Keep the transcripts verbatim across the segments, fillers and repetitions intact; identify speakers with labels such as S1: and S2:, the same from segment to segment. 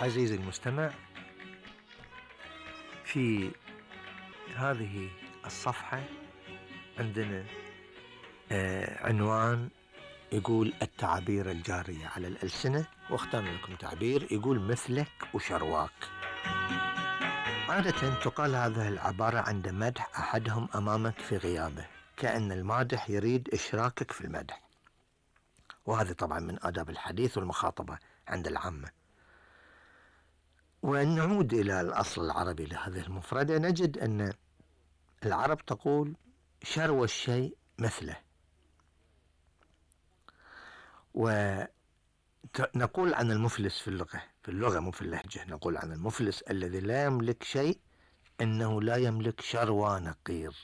S1: عزيزي المستمع، في هذه الصفحة عندنا آه عنوان يقول التعابير الجارية على الألسنة، واخترنا لكم تعبير يقول مثلك وشرواك. عادة تقال هذه العبارة عند مدح أحدهم أمامك في غيابه، كأن المادح يريد إشراكك في المدح، وهذا طبعا من آداب الحديث والمخاطبة عند العامة. وأن نعود إلى الأصل العربي لهذه المفردة، نجد أن العرب تقول شروى الشيء مثله، ونقول عن المفلس في اللغة في اللغة مو في اللهجة، نقول عن المفلس الذي لا يملك شيء أنه لا يملك شروى نقير،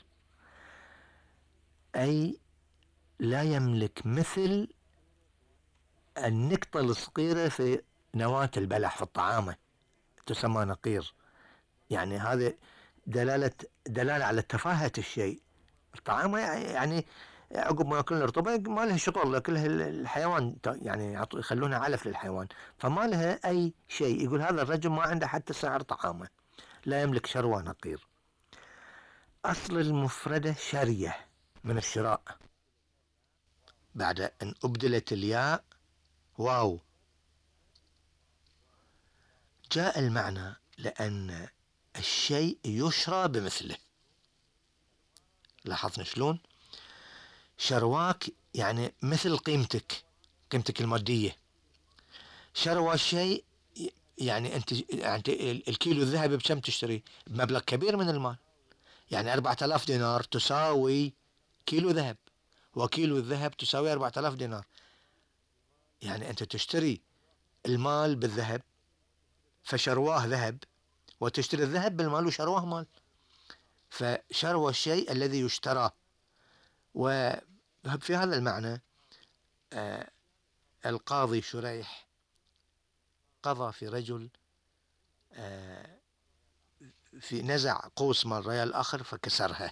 S1: أي لا يملك مثل النقطة الصغيرة في نواة البلح في الطعامة تسمى نقير. يعني هذا دلالة دلالة على تفاهة الشيء. الطعامة يعني عقب ما ياكلون الرطوبة ما لها شغل، ياكلها الحيوان، يعني يخلونها علف للحيوان، فما لها أي شيء. يقول هذا الرجل ما عنده حتى سعر طعامه، لا يملك شروى نقير. أصل المفردة شرية من الشراء، بعد أن أبدلت الياء واو جاء المعنى لأن الشيء يشرى بمثله. لاحظنا شلون؟ شرواك يعني مثل قيمتك، قيمتك المادية. شروى الشيء يعني أنت أنت الكيلو الذهب بكم تشتري؟ بمبلغ كبير من المال، يعني أربعة آلاف دينار تساوي كيلو ذهب، وكيلو الذهب تساوي أربعة آلاف دينار. يعني أنت تشتري المال بالذهب فشرواه ذهب، وتشتري الذهب بالمال وشرواه مال. فشروى الشيء الذي يشترى. وفي هذا المعنى آه القاضي شريح قضى في رجل آه في نزع قوس مال ريال آخر فكسرها.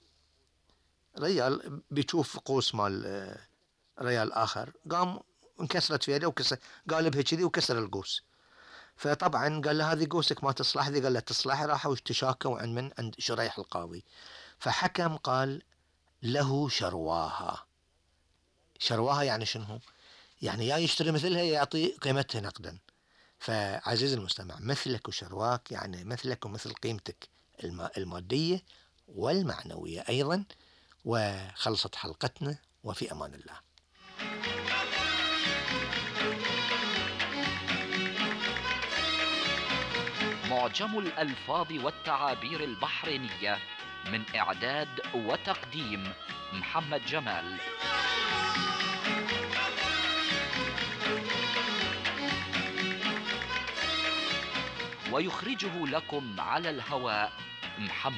S1: ريال بيشوف قوس مال آه ريال آخر، قام انكسرت في يده وكسر، قالبها كذي وكسر القوس. فطبعا قال له هذه قوسك ما تصلح، ذي قال له تصلح. راحوا اشتشاكوا عند من عند شريح القاضي، فحكم قال له شرواها. شرواها يعني شنو؟ يعني يا يشتري مثلها يا يعطي قيمتها نقدا. فعزيز المستمع، مثلك وشرواك يعني مثلك ومثل قيمتك المادية والمعنوية أيضا. وخلصت حلقتنا، وفي أمان الله.
S2: معجم الألفاظ والتعابير البحرينية، من إعداد وتقديم محمد جمال. ويخرجه لكم على الهواء محمد